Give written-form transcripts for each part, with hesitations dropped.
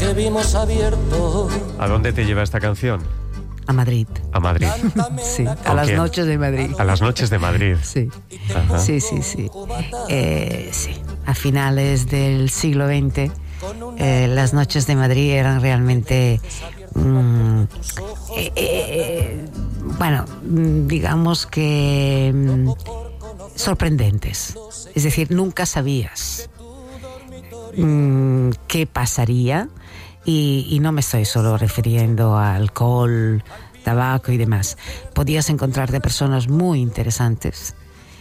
te vimos abierto. ¿A dónde te lleva esta canción? A Madrid. A Madrid. Sí, a las noches de Madrid. A las noches de Madrid. Sí. Ajá. Sí. Sí. A finales del siglo XX, las noches de Madrid eran realmente, bueno, digamos que sorprendentes. Es decir, nunca sabías qué pasaría. Y no me estoy solo refiriendo a alcohol, tabaco y demás. Podías encontrarte personas muy interesantes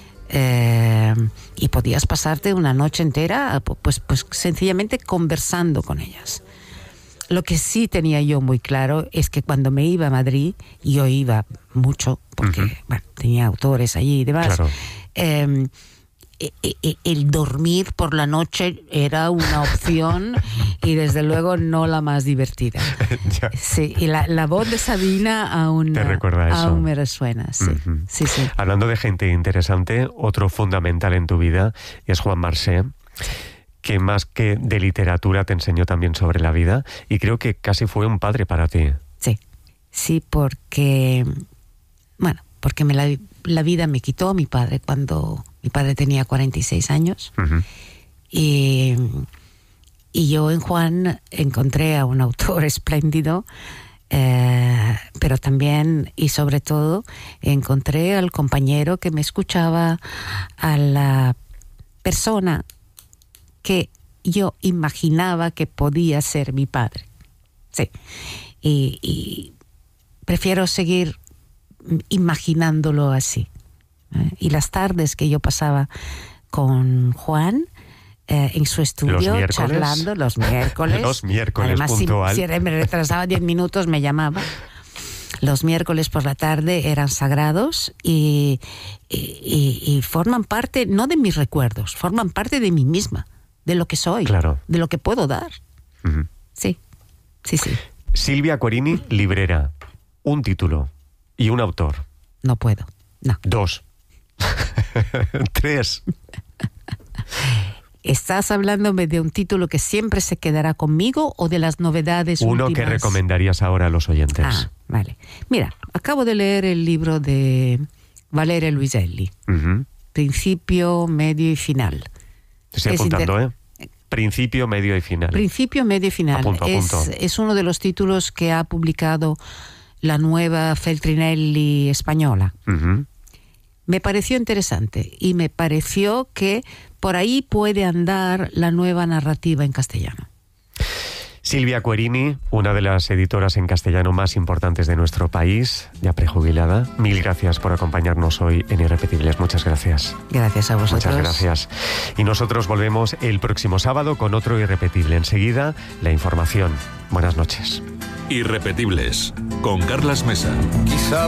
y podías pasarte una noche entera pues sencillamente conversando con ellas. Lo que sí tenía yo muy claro es que cuando me iba a Madrid, y yo iba mucho porque bueno, tenía autores allí y demás, claro. El dormir por la noche era una opción y desde luego no la más divertida. Sí, y la voz de Sabina aún me resuena. Sí. Sí. Hablando de gente interesante, otro fundamental en tu vida es Juan Marsé, que más que de literatura te enseñó también sobre la vida y creo que casi fue un padre para ti. Sí, porque la vida me quitó a mi padre cuando mi padre tenía 46 años. Y yo en Juan encontré a un autor espléndido, pero también y sobre todo encontré al compañero que me escuchaba, a la persona que yo imaginaba que podía ser mi padre. Sí. Y prefiero seguir imaginándolo así. Y las tardes que yo pasaba con Juan en su estudio, charlando los miércoles. Además, puntual. Si me retrasaba 10 minutos, me llamaba. Los miércoles por la tarde eran sagrados y forman parte, no de mis recuerdos, forman parte de mí misma, de lo que soy, claro. De lo que puedo dar. Sí. Silvia Querini, librera. Un título y un autor. No puedo, no. 2. 3. ¿Estás hablándome de un título que siempre se quedará conmigo o de las novedades últimas? Uno que recomendarías ahora a los oyentes. Vale. Mira, acabo de leer el libro de Valeria Luiselli. Principio, medio y final. Te estoy apuntando, Principio, medio y final. Principio, medio y final. Apunto. Es uno de los títulos que ha publicado la nueva Feltrinelli española. Me pareció interesante y me pareció que por ahí puede andar la nueva narrativa en castellano. Silvia Querini, una de las editoras en castellano más importantes de nuestro país, ya prejubilada. Mil gracias por acompañarnos hoy en Irrepetibles. Muchas gracias. Gracias a vosotros. Muchas gracias. Y nosotros volvemos el próximo sábado con otro Irrepetible. Enseguida, la información. Buenas noches. Irrepetibles, con Carlas Mesa. Quizá